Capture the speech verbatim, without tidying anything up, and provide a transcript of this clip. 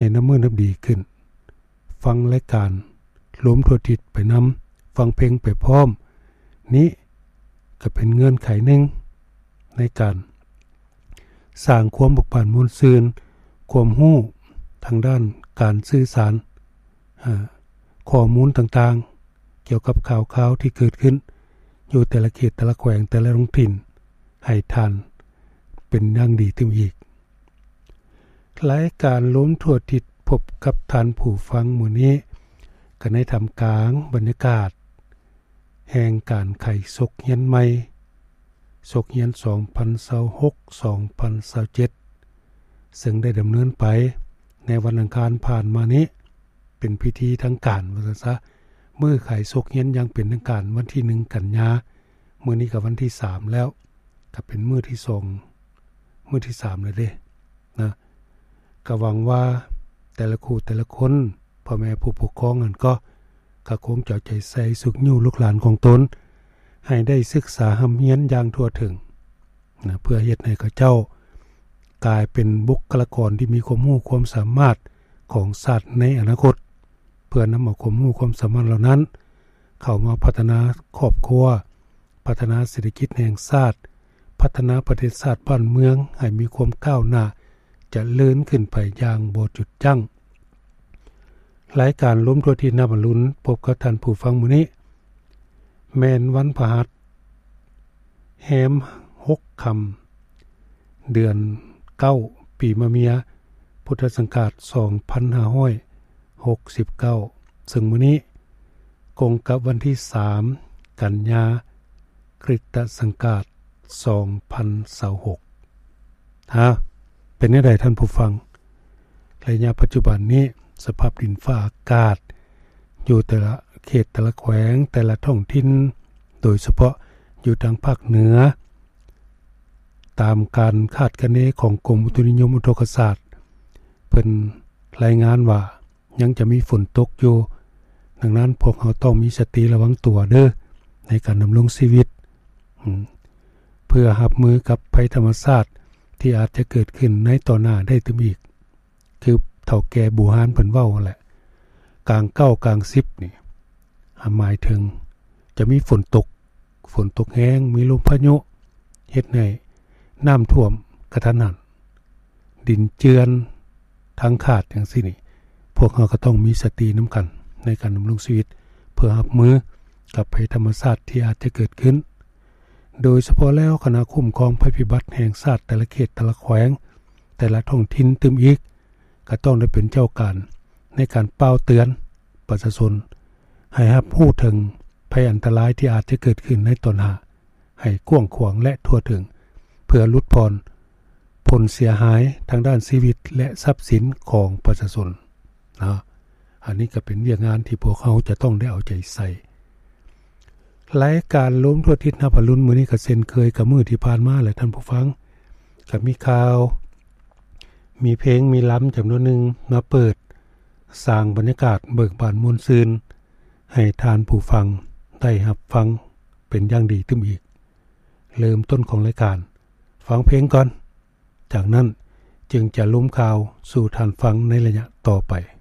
น้ำมือน้ำดีขึ้นฟังรายการล้มทั่วทิศไปนำฟังเพลงไปพร้อมนี้ก็เป็นเงื่อนไขหนึ่งในการสร้างความบุกบั่นมวลซืนความรู้ทางด้านการสื่อสารข้อมูลต่างๆเกี่ยวกับข่าวข่าวที่เกิดขึ้นอยู่แต่ละเขตแต่ละแขวงแต่ละท้องถิ่นให้ทันเป็นอย่างดีถึงอีกรายการล้มทั่วทิศพบกับท่านผู้ฟังมื้อนี้ก็ได้ทำกลางบรรยากาศแห่งการไขศกเฮียนใหม่ศกเฮียนสองพันยี่สิบหก สองพันยี่สิบเจ็ดซึ่งได้ดำเนินไปในวันอังคารผ่านมานี้เป็นพิธีทางการว่าซะมื้อไขศกเฮียนยังเป็นทางการวันที่หนึ่งกันยามื้อนี้ก็วันที่สามแล้วก็เป็นมื้อที่สองมื้อที่สามแล้วเด้นะก็หวังว่าแต่ละคู่แต่ละคนพ่อแม่ผู้ปกครองนั่นก็ก็คงจะใจใส่สุขอยู่ลูกหลานของตนให้ได้ศึกษาหำเฮียนอย่างทั่วถึงนะเพื่อเฮ็ดให้เขาเจ้ากลายเป็นบุคลากรที่มีความรู้ความสามารถของชาติในอนาคตเพื่อนำเอาความรู้ความสามารถเหล่านั้นเข้ามาพัฒนาครอบครัวพัฒนาเศรษฐกิจแห่งชาติพัฒนาประเทศชาติบ้านเมืองให้มีความก้าวหน้าจะเลื่อนขึ้นไปอย่างบ่จุดจั่งรายการล้มทั่วทิศนับลุ้นพบกับท่านผู้ฟังมื้อนี้แม่นวันพฤหัสแฮมหกค่ำเดือนเก้าปีมะเมียพุทธศักราชสองพันห้าร้อยหกสิบเก้าซึ่งมื้อนี้ตรงกับวันที่สามกันยาคริสตศักราชสองพันยี่สิบหกฮะเป็นจังได๋ท่านผู้ฟังระยะปัจจุบันนี้สภาพดินฟ้าอากาศอยู่แต่ละเขตแต่ละแขวงแต่ละท้องถิ่นโดยเฉพาะอยู่ทางภาคเหนือตามการคาดคะเนของกรมอุตุนิยมวิทยาศาสตร์เพิ่นรายงานว่ายังจะมีฝนตกอยู่ดังนั้นพวกเราต้องมีสติระวังตัวเด้อในการดำรงชีวิตเพื่อรับมือกับภัยธรรมชาติที่อาจจะเกิดขึ้นในต่อหน้าได้ตึมอีกคือเฒ่าแก่บูฮานเพิ่นเว้าแหละกลางเก้ากลางสิบนี่หมายถึงจะมีฝนตกฝนตกแห้งมีลมพายุเฮ็ดให้น้ำท่วมกระทันหันดินเจือนทางขาดจังซี่นี่พวกเราก็ต้องมีสตินำกันในการดำรงชีวิตเพื่อรับมือกับภัยธรรมชาติที่อาจจะเกิดขึ้นโดยเฉพาะแล้วคณะคุ้มครองภัยพิบัติแห่งชาติแต่ละเขตแต่ละแขวงแต่ละท้องถิ่นตึมอีกก็ต้องได้เป็นเจ้าการในการเป้าเตือนประชาชนให้รับรู้ถึงภัยอันตรายที่อาจจะเกิดขึ้นในต่อหน้าให้กว้างขวางและทั่วถึงเพื่อลดพรผลเสียหายทางด้านชีวิตและทรัพย์สินของประชาชนนะอันนี้ก็เป็นเรื่องงานที่พวกเขาจะต้องได้เอาใจใส่รายการล้มทั่วทิศนับลุ้นมื้อนี้ก็เช่นเคยกับมื้อที่ผ่านมาแหละท่านผู้ฟังก็มีข่าวมีเพลงมีล้ำจำนวนหนึ่งมาเปิดสร้างบรรยากาศเบิกบานมวลซืนให้ทานผู้ฟังได้รับฟังเป็นอย่างดีตึมอีกเริ่มต้นของรายการฟังเพลงก่อนจากนั้นจึงจะล้มข่าวสู่ทานฟังในระยะต่อไป